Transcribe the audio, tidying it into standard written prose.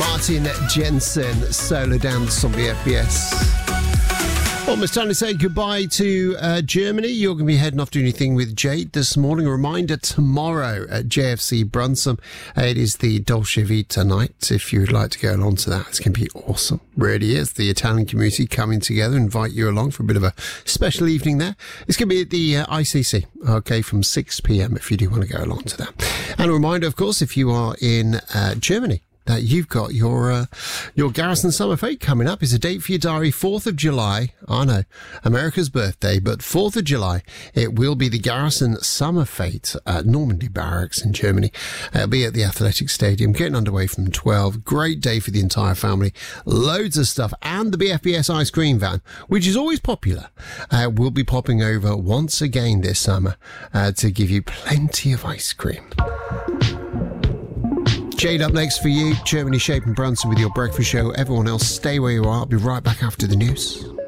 Martin Jensen, Solo Dance on BFBS. Almost time to say goodbye to Germany. You're going to be heading off doing your thing with Jade this morning. A reminder, tomorrow at JFC Brunsum, it is the Dolce Vita night. If you would like to go along to that, it's going to be awesome. Really is. The Italian community coming together, invite you along for a bit of a special evening there. It's going to be at the ICC, okay, from 6 p.m. if you do want to go along to that. And a reminder, of course, if you are in Germany, that you've got your Garrison Summer Fete coming up. Is a date for your diary, 4th of July. I know, America's birthday, but 4th of July, it will be the Garrison Summer Fete at Normandy Barracks in Germany. It'll be at the Athletic Stadium, getting underway from 12. Great day for the entire family. Loads of stuff. And the BFBS ice cream van, which is always popular, will be popping over once again this summer to give you plenty of ice cream. Jade up next for you. Germany, Shape and Brunson with your breakfast show. Everyone else, stay where you are. I'll be right back after the news.